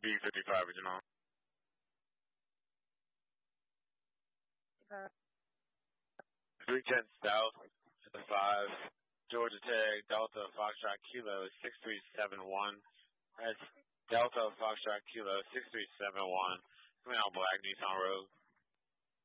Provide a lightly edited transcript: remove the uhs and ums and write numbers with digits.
B55 original. Okay. 310 South, at the 5, Georgia Tech, Delta Foxtrot Kilo 6371. That's Delta Foxtrot Kilo 6371. Coming out Black Nissan Road.